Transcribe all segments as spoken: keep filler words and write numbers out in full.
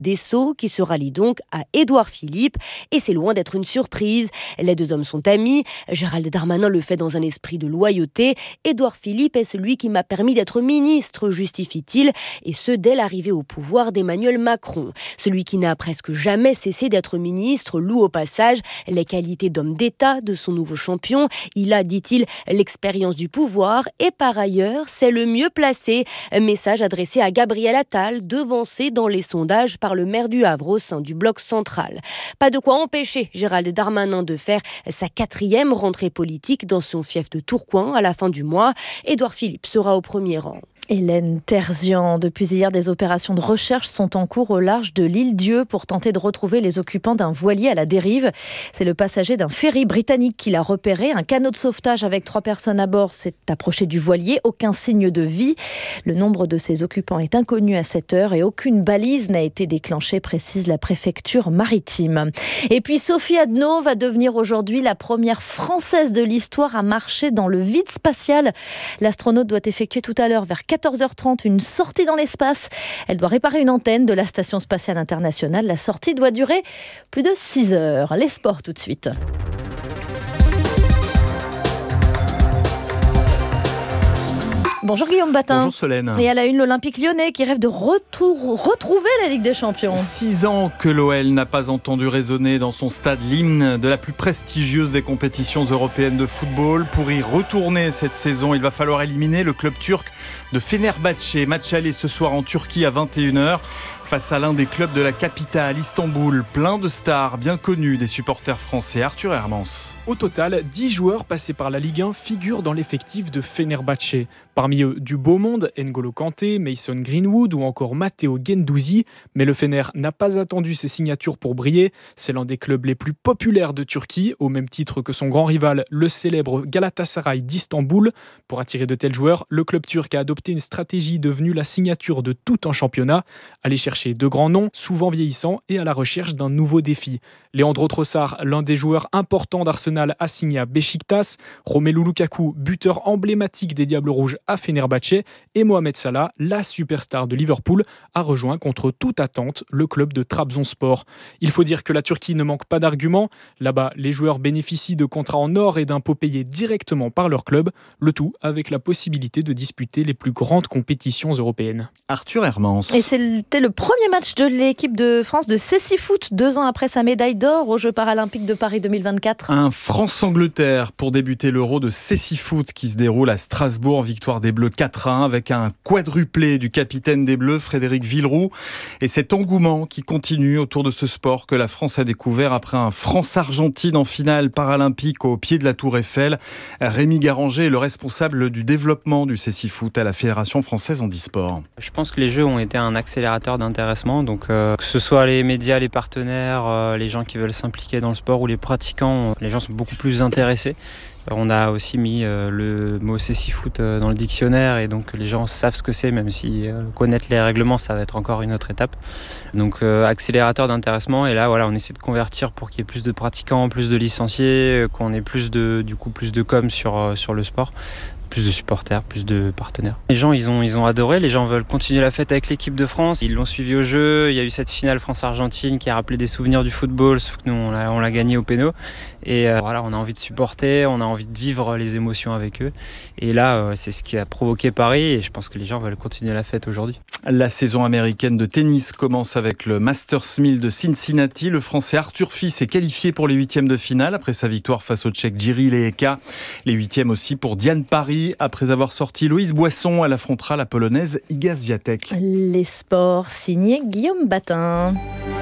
Dessau qui se rallie donc à Édouard Philippe. Et c'est loin d'être une surprise. Les deux hommes sont amis. Gérald Darmanin le fait dans un esprit de loyauté. Édouard Philippe est celui qui m'a permis d'être ministre, justifie-t-il, et ce dès l'arrivée au pouvoir d'Emmanuel Macron. Celui qui n'a presque jamais cessé d'être ministre loue au passage les qualités d'homme d'État de son nouveau champion. Il a, dit-il, l'expérience du pouvoir et par ailleurs, c'est le mieux placé. Message adressé à Gabriel Attal, devancé dans les sondages par le maire du Havre au sein du bloc central. Pas de quoi empêcher Gérald Darmanin de faire sa quatrième rentrée politique dans son fief de Tourcoing à la fin du mois. Édouard Philippe sera au premier rang. Hélène Terzian. Depuis hier, des opérations de recherche sont en cours au large de l'île Dieu pour tenter de retrouver les occupants d'un voilier à la dérive. C'est le passager d'un ferry britannique qui l'a repéré. Un canot de sauvetage avec trois personnes à bord s'est approché du voilier. Aucun signe de vie. Le nombre de ses occupants est inconnu à cette heure et aucune balise n'a été déclenchée, précise la préfecture maritime. Et puis Sophie Adno va devenir aujourd'hui la première Française de l'histoire à marcher dans le vide spatial. L'astronaute doit effectuer tout à l'heure vers quatorze heures trente une sortie dans l'espace. Elle doit réparer une antenne de la Station spatiale internationale. La sortie doit durer plus de six heures. Les sports tout de suite. Bonjour Guillaume Batin. Bonjour Solène. Et à la une, l'Olympique lyonnais qui rêve de retour, retrouver la Ligue des Champions. Six ans que l'O L n'a pas entendu résonner dans son stade l'hymne de la plus prestigieuse des compétitions européennes de football. Pour y retourner cette saison, il va falloir éliminer le club turc de Fenerbahçe. Match aller ce soir en Turquie à vingt et une heures. Face à l'un des clubs de la capitale, Istanbul, plein de stars bien connues des supporters français. Arthur Hermans. Au total, dix joueurs passés par la Ligue un figurent dans l'effectif de Fenerbahçe. Parmi eux, du beau monde, N'Golo Kanté, Mason Greenwood ou encore Matteo Guendouzi. Mais le Fener n'a pas attendu ses signatures pour briller. C'est l'un des clubs les plus populaires de Turquie, au même titre que son grand rival, le célèbre Galatasaray d'Istanbul. Pour attirer de tels joueurs, le club turc a adopté une stratégie devenue la signature de tout un championnat. Aller chercher de grands noms, souvent vieillissants, et à la recherche d'un nouveau défi. Leandro Trossard, l'un des joueurs importants d'Arsenal, a signé à Beşiktaş. Romelu Lukaku, buteur emblématique des Diables Rouges, à Fenerbahçe. Et Mohamed Salah, la superstar de Liverpool, a rejoint contre toute attente le club de Trabzonspor. Il faut dire que la Turquie ne manque pas d'arguments. Là-bas, les joueurs bénéficient de contrats en or et d'impôts payés directement par leur club. Le tout avec la possibilité de disputer les plus grandes compétitions européennes. Arthur Hermans. Et c'était le premier match de l'équipe de France de cécifoot, deux ans après sa médaille d'or aux Jeux paralympiques de Paris deux mille vingt-quatre. Un France-Angleterre pour débuter l'Euro de cécifoot qui se déroule à Strasbourg. Victoire des Bleus quatre à un avec un quadruplé du capitaine des Bleus, Frédéric Villeroux. Et cet engouement qui continue autour de ce sport que la France a découvert après un France-Argentine en finale paralympique au pied de la Tour Eiffel. Rémi Garanger est le responsable du développement du cécifoot à la Fédération française handisport. Je pense que les Jeux ont été un accélérateur d'intéressement. Donc, euh, que ce soit les médias, les partenaires, euh, les gens qui veulent s'impliquer dans le sport ou les pratiquants, les gens sont beaucoup plus intéressés. On a aussi mis euh, le mot cécifoot euh, dans le dictionnaire et donc les gens savent ce que c'est, même si euh, connaître les règlements, ça va être encore une autre étape. Donc euh, accélérateur d'intéressement, et là voilà, on essaie de convertir pour qu'il y ait plus de pratiquants, plus de licenciés, qu'on ait plus de, du coup, plus de com sur, euh, sur le sport. Plus de supporters, plus de partenaires. Les gens, ils ont, ils ont adoré. Les gens veulent continuer la fête avec l'équipe de France. Ils l'ont suivi au jeu. Il y a eu cette finale France-Argentine qui a rappelé des souvenirs du football, sauf que nous, on l'a, on l'a gagné au péno. Et euh, voilà, on a envie de supporter, on a envie de vivre les émotions avec eux. Et là, euh, c'est ce qui a provoqué Paris. Et je pense que les gens veulent continuer la fête aujourd'hui. La saison américaine de tennis commence avec le Masters mille de Cincinnati. Le Français Arthur Fils est qualifié pour les huitièmes de finale après sa victoire face au Tchèque Jiří Lehecka. Les huitièmes aussi pour Diane Parry. Après avoir sorti Loïse Boisson, elle affrontera la Polonaise Iga Swiatek. Les sports signés Guillaume Batin.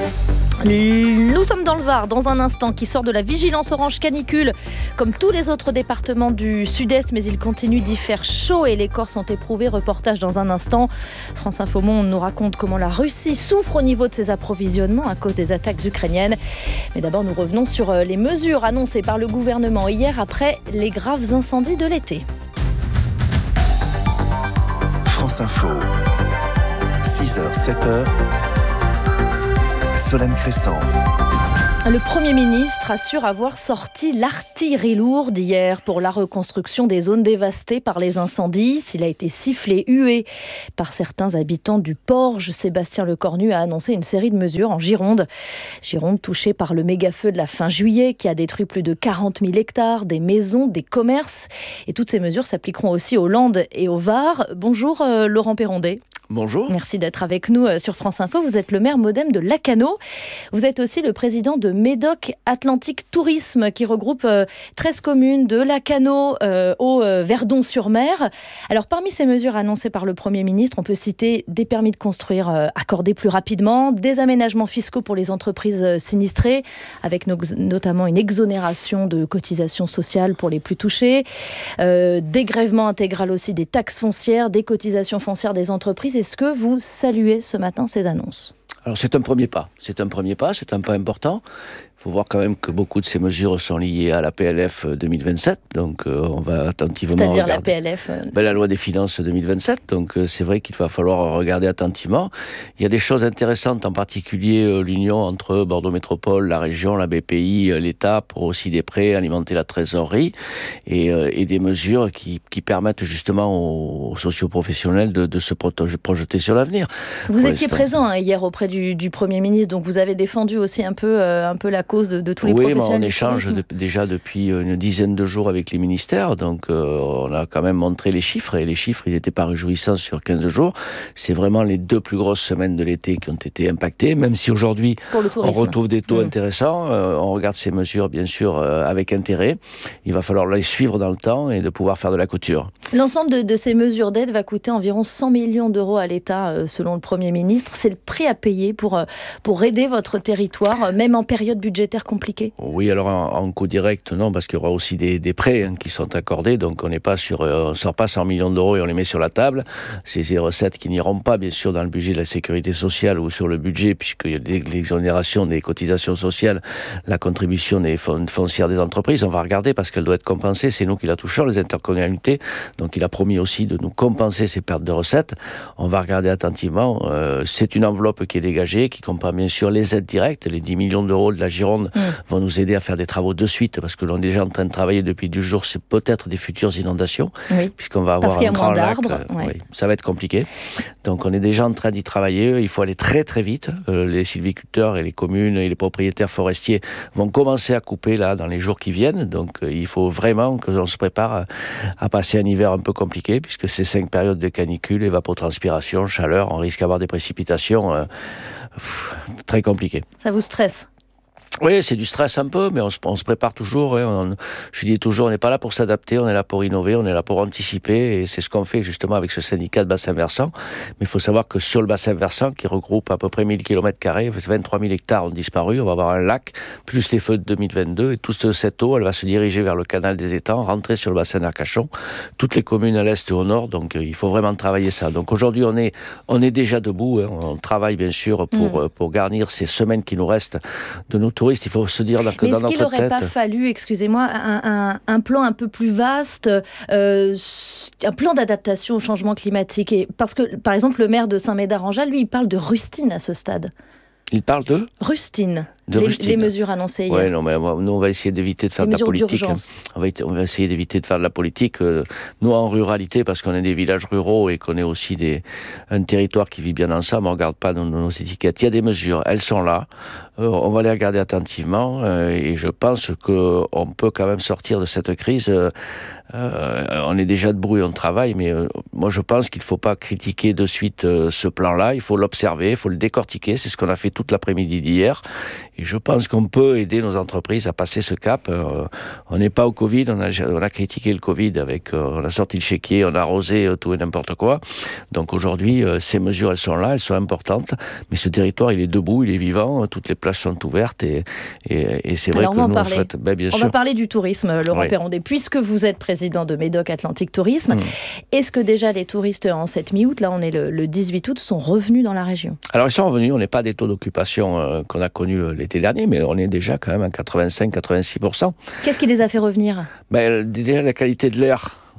Nous sommes dans le Var dans un instant qui sort de la vigilance orange canicule comme tous les autres départements du sud-est, mais il continue d'y faire chaud et les corps sont éprouvés. Reportage dans un instant. France Info Monde nous raconte comment la Russie souffre au niveau de ses approvisionnements à cause des attaques ukrainiennes. Mais d'abord nous revenons sur les mesures annoncées par le gouvernement hier après les graves incendies de l'été. France Info, six heures, sept heures, Solène Crescent. Le Premier ministre assure avoir sorti l'artillerie lourde hier pour la reconstruction des zones dévastées par les incendies. S'il a été sifflé, hué par certains habitants du Porge, Sébastien Lecornu a annoncé une série de mesures en Gironde. Gironde touchée par le méga-feu de la fin juillet qui a détruit plus de quarante mille hectares, des maisons, des commerces. Et toutes ces mesures s'appliqueront aussi aux Landes et au Var. Bonjour euh, Laurent Perrondet. Bonjour. Merci d'être avec nous sur France Info. Vous êtes le maire MODEM de Lacanau. Vous êtes aussi le président de Médoc Atlantique Tourisme qui regroupe treize communes de Lacanau euh, au euh, Verdon-sur-Mer. Alors parmi ces mesures annoncées par le Premier ministre, on peut citer des permis de construire euh, accordés plus rapidement, des aménagements fiscaux pour les entreprises euh, sinistrées, avec no- notamment une exonération de cotisations sociales pour les plus touchés, euh, dégrèvement intégral aussi des taxes foncières, des cotisations foncières des entreprises. Est-ce que vous saluez ce matin ces annonces ? Alors c'est un premier pas, c'est un premier pas, c'est un pas important. Il faut voir quand même que beaucoup de ces mesures sont liées à la P L F deux mille vingt-sept, donc euh, on va attentivement C'est-à-dire regarder. la P L F euh... ben, la loi des finances deux mille vingt-sept, donc euh, c'est vrai qu'il va falloir regarder attentivement. Il y a des choses intéressantes, en particulier euh, l'union entre Bordeaux Métropole, la région, la B P I, euh, l'État, pour aussi des prêts, alimenter la trésorerie, et, euh, et des mesures qui, qui permettent justement aux, aux socioprofessionnels de, de se proto- projeter sur l'avenir. Vous étiez présent hein, hier auprès du, du Premier ministre, donc vous avez défendu aussi un peu, euh, un peu la cause de, de tous les oui, professionnels. Oui, on échange de, déjà depuis une dizaine de jours avec les ministères, donc euh, on a quand même montré les chiffres, et les chiffres, ils n'étaient pas réjouissants sur quinze jours. C'est vraiment les deux plus grosses semaines de l'été qui ont été impactées, même si aujourd'hui on retrouve des taux mmh. intéressants. Euh, on regarde ces mesures, bien sûr, euh, avec intérêt. Il va falloir les suivre dans le temps et de pouvoir faire de la couture. L'ensemble de, de ces mesures d'aide va coûter environ cent millions d'euros à l'État, euh, selon le Premier ministre. C'est le prix à payer pour, euh, pour aider votre territoire, euh, même en période budgétaire compliquée ? Oui, alors en, en coût direct, non, parce qu'il y aura aussi des, des prêts hein, qui sont accordés, donc on n'est pas sur, euh, on sort pas cent millions d'euros et on les met sur la table. C'est des recettes qui n'iront pas, bien sûr, dans le budget de la sécurité sociale ou sur le budget, puisqu'il y a l'exonération des cotisations sociales, la contribution des foncières des entreprises. On va regarder parce qu'elle doit être compensée. C'est nous qui la touchons, les intercommunalités. Donc il a promis aussi de nous compenser ces pertes de recettes. On va regarder attentivement. Euh, c'est une enveloppe qui est dégagée, qui comprend bien sûr les aides directes. Les dix millions d'euros de la Gironde mmh. vont nous aider à faire des travaux de suite, parce que l'on est déjà en train de travailler depuis du jour, c'est peut-être des futures inondations, oui. puisqu'on va avoir parce qu'il y a un grand lac. Ouais. Oui, ça va être compliqué. Donc on est déjà en train d'y travailler. Il faut aller très très vite. Euh, les sylviculteurs et les communes et les propriétaires forestiers vont commencer à couper là dans les jours qui viennent. Donc euh, il faut vraiment que l'on se prépare à, à passer un hiver un peu compliqué, puisque ces cinq périodes de canicule, évapotranspiration, chaleur, on risque d'avoir des précipitations euh, pff, très compliquées. Ça vous stresse ? Oui, c'est du stress un peu, mais on se, on se prépare toujours. Hein. On, je dis toujours, on n'est pas là pour s'adapter, on est là pour innover, on est là pour anticiper, et c'est ce qu'on fait justement avec ce syndicat de bassin versant. Mais il faut savoir que sur le bassin versant, qui regroupe à peu près mille kilomètres carrés, vingt-trois mille hectares ont disparu, on va avoir un lac, plus les feux de deux mille vingt-deux, et toute cette eau, elle va se diriger vers le canal des étangs, rentrer sur le bassin d'Arcachon, toutes les communes à l'est et au nord, donc il faut vraiment travailler ça. Donc aujourd'hui, on est, on est déjà debout, hein. On travaille bien sûr pour, mmh. pour garnir ces semaines qui nous restent de nos touristes. Il faut se dire que Mais dans notre tête... est-ce qu'il n'aurait pas fallu, excusez-moi, un, un, un plan un peu plus vaste, euh, un plan d'adaptation au changement climatique ? Et parce que, par exemple, le maire de Saint-Médard-en-Jalles, lui, il parle de rustine à ce stade. Il parle de Rustine. De les, rustine. les mesures annoncées hier. Oui, non, mais nous, on va essayer d'éviter de faire les de la politique. D'urgence. On va, on va essayer d'éviter de faire de la politique. Nous, en ruralité, parce qu'on est des villages ruraux et qu'on est aussi des, un territoire qui vit bien ensemble, on ne regarde pas nos, nos étiquettes. Il y a des mesures, elles sont là. Euh, on va les regarder attentivement. Euh, et je pense qu'on peut quand même sortir de cette crise. Euh, euh, on est déjà debout et on travaille, mais euh, moi, je pense qu'il ne faut pas critiquer de suite euh, ce plan-là. Il faut l'observer, il faut le décortiquer. C'est ce qu'on a fait toute l'après-midi d'hier. Et je pense qu'on peut aider nos entreprises à passer ce cap. Euh, on n'est pas au Covid, on a, on a critiqué le Covid, avec, euh, on a sorti le chéquier, on a arrosé euh, tout et n'importe quoi. Donc aujourd'hui, euh, ces mesures, elles sont là, elles sont importantes. Mais ce territoire, il est debout, il est vivant, toutes les plages sont ouvertes. Et, et, et c'est vrai Alors que on nous, on on souhaite... Ben, bien on sûr. va parler du tourisme, Laurent oui. Perrondet. Puisque vous êtes président de Médoc Atlantique Tourisme, mmh. est-ce que déjà les touristes en cette mi-août, là on est le, le dix-huit août, sont revenus dans la région ? Alors ils sont revenus, on n'est pas des taux d'occupation euh, qu'on a connus l'été dernier, mais on est déjà quand même à quatre-vingt-cinq à quatre-vingt-six pour cent. Qu'est-ce qui les a fait revenir ? Ben, déjà la qualité de l'air.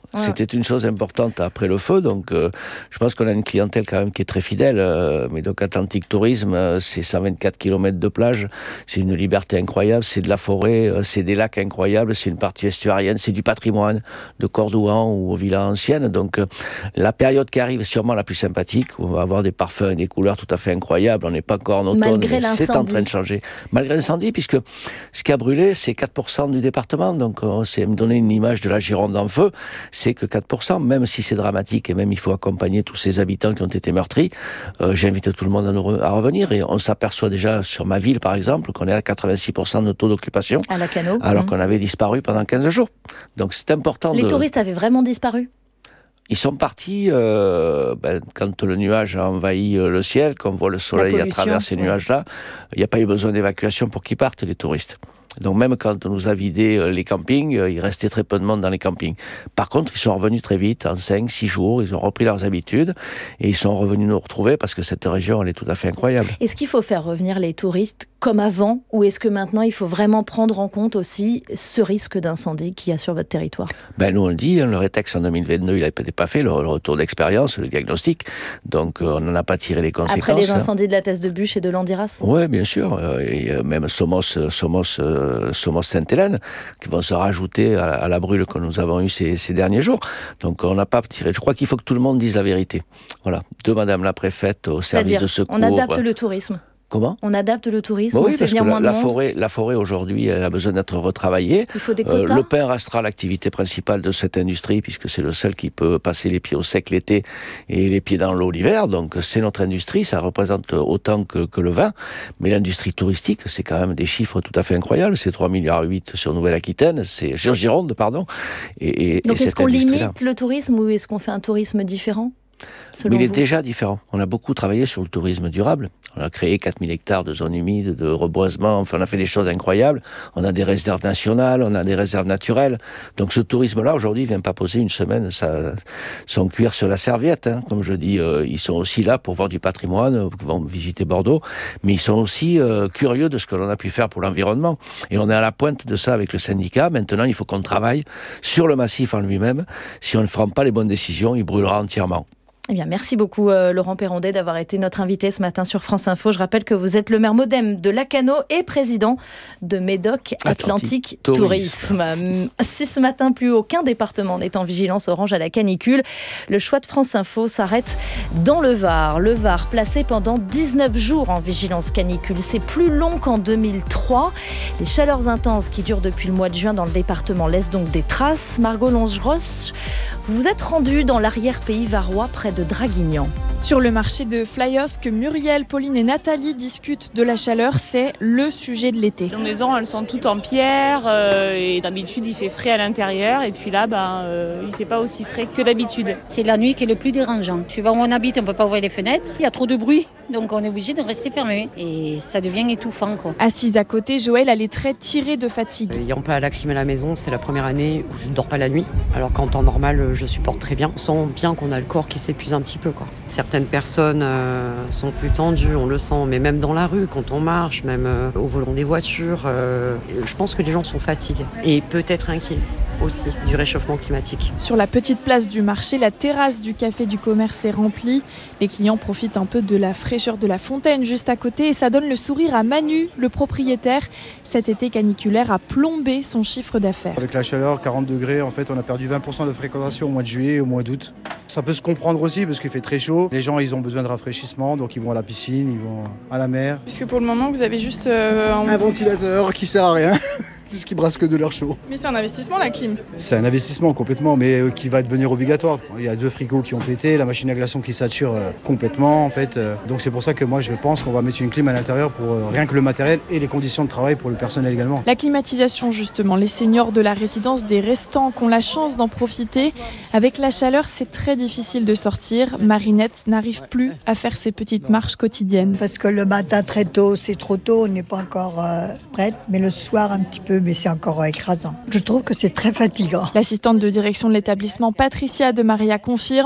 Ouais. C'était une chose importante après le feu, donc euh, je pense qu'on a une clientèle quand même qui est très fidèle. Euh, mais donc Atlantique Tourisme, euh, c'est cent vingt-quatre kilomètres de plage, c'est une liberté incroyable, c'est de la forêt, euh, c'est des lacs incroyables, c'est une partie estuarienne, c'est du patrimoine de Cordouan ou aux villas anciennes. Donc euh, la période qui arrive est sûrement la plus sympathique, où on va avoir des parfums et des couleurs tout à fait incroyables. On n'est pas encore en automne, Malgré mais c'est en train de changer. Malgré l'incendie, puisque ce qui a brûlé, c'est quatre pour cent du département. Donc euh, c'est me donner une image de la Gironde en feu, c'est que quatre pour cent, même si c'est dramatique et même il faut accompagner tous ces habitants qui ont été meurtris, euh, j'invite tout le monde à, nous re- à revenir. Et on s'aperçoit déjà sur ma ville, par exemple, qu'on est à quatre-vingt-six pour cent de taux d'occupation, À Lacanau. alors Mmh. qu'on avait disparu pendant quinze jours. Donc c'est important Les de... touristes avaient vraiment disparu. Ils sont partis euh, ben, quand le nuage a envahi euh, le ciel, qu'on voit le soleil à pollution, travers ces ouais. nuages-là. Il n'y a pas eu besoin d'évacuation pour qu'ils partent, les touristes. Donc même quand on nous a vidé euh, les campings, euh, il restait très peu de monde dans les campings. Par contre, ils sont revenus très vite, en cinq six jours, ils ont repris leurs habitudes et ils sont revenus nous retrouver parce que cette région, elle est tout à fait incroyable. Est-ce qu'il faut faire revenir les touristes comme avant ou est-ce que maintenant il faut vraiment prendre en compte aussi ce risque d'incendie qu'il y a sur votre territoire ? Ben nous on le dit, hein, le rétex en deux mille vingt-deux, il n'était pas fait, le, le retour d'expérience, le diagnostic, donc euh, on n'en a pas tiré les conséquences. Après les incendies de la Thèse de Bûche et de Landiras ? Oui, bien sûr. Euh, et euh, même Somos, euh, Somos, euh, Somos Sainte-Hélène, qui vont se rajouter à, à la brûle que nous avons eue ces, ces derniers jours. Donc on n'a pas tiré. Je crois qu'il faut que tout le monde dise la vérité. Voilà. De Madame la Préfète au service C'est-à-dire, de secours. on adapte le tourisme. Comment ? On adapte le tourisme, Bah on oui, fait parce venir que moins la, de la monde. forêt, la forêt aujourd'hui, elle a besoin d'être retravaillée. Il faut des Euh, quotas. le pain restera l'activité principale de cette industrie, puisque c'est le seul qui peut passer les pieds au sec l'été et les pieds dans l'eau l'hiver. Donc c'est notre industrie, ça représente autant que, que le vin. Mais l'industrie touristique, c'est quand même des chiffres tout à fait incroyables. C'est trois virgule huit milliards sur Nouvelle-Aquitaine, c'est sur Gironde, pardon. Et, et, Donc et est-ce cette qu'on industrie-là. limite le tourisme ou est-ce qu'on fait un tourisme différent ? Selon Mais il est vous déjà différent. On a beaucoup travaillé sur le tourisme durable. On a créé quatre mille hectares de zones humides, de reboisement. Enfin, on a fait des choses incroyables. On a des réserves nationales, on a des réserves naturelles. Donc, ce tourisme-là, aujourd'hui, vient pas poser une semaine sa, son cuir sur la serviette. Hein. Comme je dis, euh, ils sont aussi là pour voir du patrimoine, euh, vont visiter Bordeaux. Mais ils sont aussi euh, curieux de ce que l'on a pu faire pour l'environnement. Et on est à la pointe de ça avec le syndicat. Maintenant, il faut qu'on travaille sur le massif en lui-même. Si on ne prend pas les bonnes décisions, il brûlera entièrement. Eh bien, merci beaucoup euh, Laurent Perrondet d'avoir été notre invité ce matin sur France Info. Je rappelle que vous êtes le maire modem de Lacanau et président de Médoc Atlantique, Atlantique Tourisme. Tourisme. Si ce matin, plus aucun département n'est en vigilance orange à la canicule, le choix de France Info s'arrête dans le Var. Le Var, placé pendant dix-neuf jours en vigilance canicule. C'est plus long qu'en deux mille trois. Les chaleurs intenses qui durent depuis le mois de juin dans le département laissent donc des traces. Margot Longeroche, vous vous êtes rendue dans l'arrière-pays varois près de Draguignan. Sur le marché de Flyos, que Muriel, Pauline et Nathalie discutent de la chaleur, c'est le sujet de l'été. Les maisons, elles sont toutes en pierre euh, et d'habitude il fait frais à l'intérieur et puis là, ben, euh, il fait pas aussi frais que d'habitude. C'est la nuit qui est le plus dérangeant. Suivant où on habite, on ne peut pas ouvrir les fenêtres, il y a trop de bruit, donc on est obligé de rester fermé et ça devient étouffant, quoi. Assise à côté, Joël a les traits tirés de fatigue. Ayant pas la clim à la maison, c'est la première année où je ne dors pas la nuit, alors qu'en temps normal, je supporte très bien. On sent bien qu'on a le corps qui s'épuise un petit peu, quoi. Certaines personnes euh, sont plus tendues, on le sent, mais même dans la rue, quand on marche, même euh, au volant des voitures, euh, je pense que les gens sont fatigués et peut-être inquiets aussi du réchauffement climatique. Sur la petite place du marché, la terrasse du café du commerce est remplie. Les clients profitent un peu de la fraîcheur de la fontaine juste à côté et ça donne le sourire à Manu, le propriétaire. Cet été caniculaire a plombé son chiffre d'affaires. Avec la chaleur, quarante degrés, en fait, on a perdu vingt pour cent de fréquentation au mois de juillet et au mois d'août. Ça peut se comprendre aussi parce qu'il fait très chaud. Les gens, ils ont besoin de rafraîchissement, donc ils vont à la piscine, ils vont à la mer. Puisque pour le moment, vous avez juste euh, un... un ventilateur qui sert à rien. Puisqu'ils brassent que de l'air chaud. Mais c'est un investissement, la clim. C'est un investissement complètement, mais euh, qui va devenir obligatoire. Il y a deux frigos qui ont pété, la machine à glaçons qui sature euh, complètement, en fait. Euh, donc c'est pour ça que moi, je pense qu'on va mettre une clim à l'intérieur pour euh, rien que le matériel et les conditions de travail pour le personnel également. La climatisation, justement. Les seniors de la résidence des restants qui ont la chance d'en profiter. Avec la chaleur, c'est très difficile de sortir. Marinette n'arrive plus à faire ses petites marches quotidiennes. Parce que le matin, très tôt, c'est trop tôt, on n'est pas encore euh, prête. Mais le soir, un petit peu, mais c'est encore écrasant. Je trouve que c'est très fatigant. L'assistante de direction de l'établissement, Patricia de Maria, confirme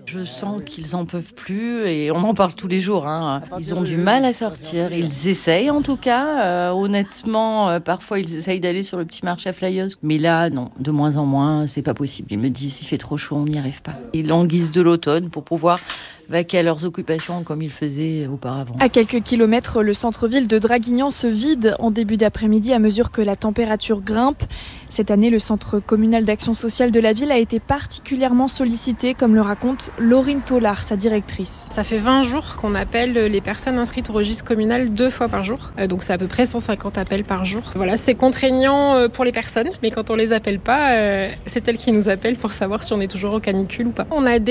Je sens qu'ils en peuvent plus et on en parle tous les jours. Hein. Ils ont du mal à sortir. Ils essayent en tout cas. Euh, honnêtement, euh, parfois ils essayent d'aller sur le petit marché à Flyers. Mais là, non, de moins en moins, c'est pas possible. Ils me disent il fait trop chaud, on n'y arrive pas. Ils languissent de l'automne pour pouvoir vaquer à leurs occupations comme ils faisaient auparavant. À quelques kilomètres, le centre-ville de Draguignan se vide en début d'après-midi à mesure que la température grimpe. Cette année, le centre communal d'action sociale de la ville a été particulièrement sollicité, comme le raconte Laurine Tollard, sa directrice. Ça fait vingt jours qu'on appelle les personnes inscrites au registre communal deux fois par jour. Donc c'est à peu près cent cinquante appels par jour. Voilà, c'est contraignant pour les personnes, mais quand on les appelle pas, c'est elles qui nous appellent pour savoir si on est toujours en canicule ou pas. On a des